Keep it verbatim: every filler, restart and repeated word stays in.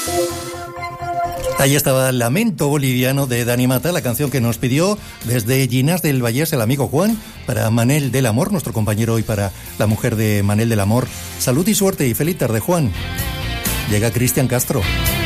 Ahí estaba Lamento Boliviano de Dani Mata, la canción que nos pidió desde Ginás del Vallés el amigo Juan, para Manel del Amor, nuestro compañero, y para la mujer de Manel del Amor. Salud y suerte y feliz tarde, Juan. Llega Cristian Castro.